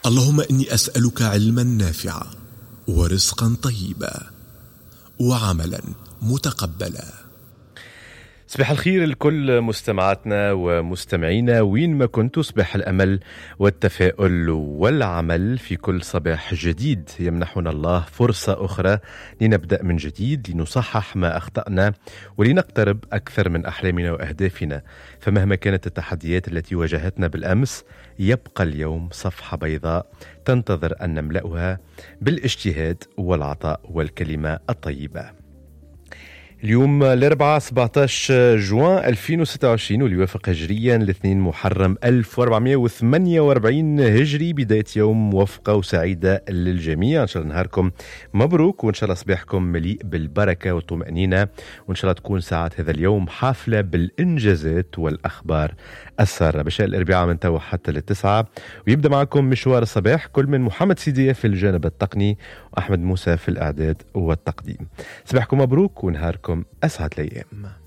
اللهم إني أسألك علما نافعا ورزقا طيبا وعملا متقبلا. صباح الخير لكل مستمعاتنا ومستمعينا وين ما كنتوا. صباح الأمل والتفاؤل والعمل في كل صباح جديد يمنحنا الله فرصة أخرى لنبدأ من جديد، لنصحح ما أخطأنا ولنقترب أكثر من أحلامنا وأهدافنا. فمهما كانت التحديات التي واجهتنا بالأمس، يبقى اليوم صفحة بيضاء تنتظر أن نملأها بالاجتهاد والعطاء والكلمة الطيبة. اليوم الأربعاء 17 جوان 2026 واللي يوافق هجريا الاثنين محرم 1448 هجري. بداية يوم موفقة وسعيدة للجميع. إن شاء الله نهاركم مبروك، وإن شاء الله صباحكم مليء بالبركة والطمأنينة، وإن شاء الله تكون ساعات هذا اليوم حافلة بالإنجازات والأخبار السارة. بشاء الأربعاء من تو حتى للتسعة، ويبدأ معكم مشوار الصباح كل من محمد سيدية في الجانب التقني وأحمد موسى في الإعداد والتقديم. صباحكم مبروك ونهاركم أسعد الأيام.